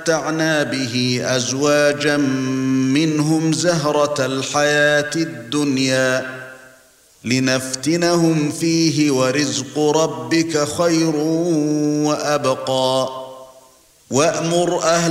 ومتعنا به أزواجا منهم زهرة الحياة الدنيا لنفتنهم فيه ورزق ربك خير وأبقى وأمر أهل